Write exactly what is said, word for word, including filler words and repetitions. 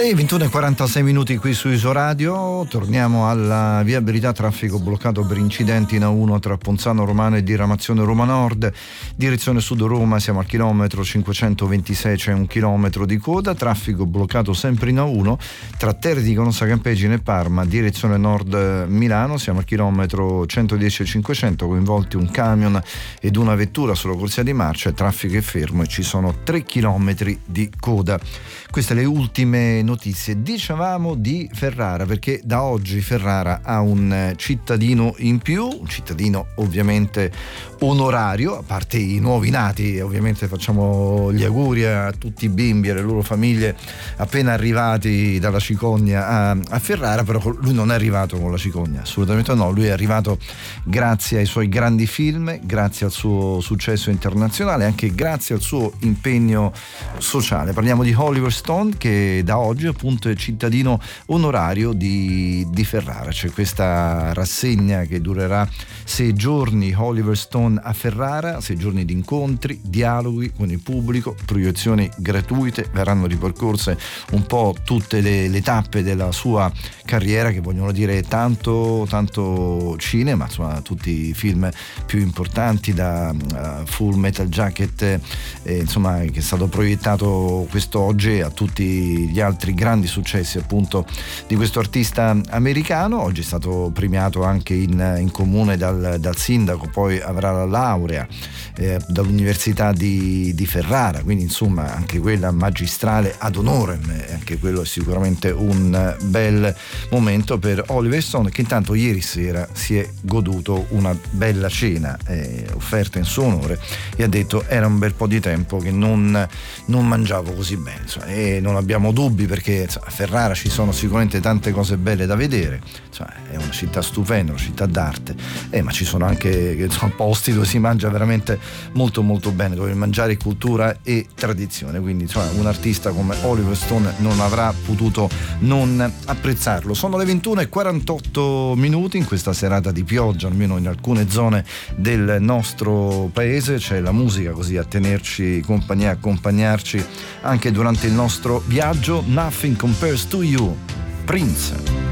Le ventuno e quarantasei minuti qui su Isoradio, torniamo alla viabilità, traffico bloccato per incidenti in A uno tra Ponzano Romano e diramazione Roma Nord, direzione sud Roma, siamo al chilometro cinquecentoventisei, c'è un chilometro di coda, traffico bloccato sempre in A uno tra Terre di Canossa Campegine e Parma, direzione nord Milano, siamo al chilometro centodieci e cinquecento, coinvolti un camion ed una vettura sulla corsia di marcia, traffico è fermo e ci sono tre chilometri di coda. Queste le ultime notizie. Dicevamo di Ferrara perché da oggi Ferrara ha un cittadino in più, un cittadino ovviamente onorario, a parte i nuovi nati, ovviamente facciamo gli auguri a tutti i bimbi e alle loro famiglie appena arrivati dalla cicogna a, a Ferrara, però lui non è arrivato con la cicogna, assolutamente no, lui è arrivato grazie ai suoi grandi film, grazie al suo successo internazionale, anche grazie al suo impegno sociale. Parliamo di Oliver Stone, che da oggi appunto è cittadino onorario di, di Ferrara. C'è questa rassegna che durerà sei giorni, Oliver Stone a Ferrara, sei giorni di incontri, dialoghi con il pubblico, proiezioni gratuite, verranno ripercorse un po' tutte le, le tappe della sua carriera, che vogliono dire tanto tanto cinema, insomma tutti i film più importanti, da uh, Full Metal Jacket, eh, insomma, che è stato proiettato quest'oggi, a tutti gli altri grandi successi appunto di questo artista americano. Oggi è stato premiato anche in, in comune dal, dal sindaco, poi avrà la laurea eh, dall'Università di, di Ferrara, quindi insomma anche quella magistrale ad honorem, anche quello è sicuramente un bel momento per Oliver Stone, che intanto ieri sera si è goduto una bella cena eh, offerta in suo onore e ha detto era un bel po' di tempo che non, non mangiavo così bene, insomma, e non abbiamo dubbi perché insomma, a Ferrara ci sono sicuramente tante cose belle da vedere, insomma, è una città stupenda, una città d'arte, eh, ma ci sono anche insomma, posti dove si mangia veramente molto molto bene, dove mangiare cultura e tradizione, quindi insomma, un artista come Oliver Stone non avrà potuto non apprezzarlo. Sono le ventuno e quarantotto minuti in questa serata di pioggia, almeno in alcune zone del nostro paese. C'è la musica così a tenerci compagnia, accompagnarci anche durante il nostro viaggio. Nothing Compares to You, Prince.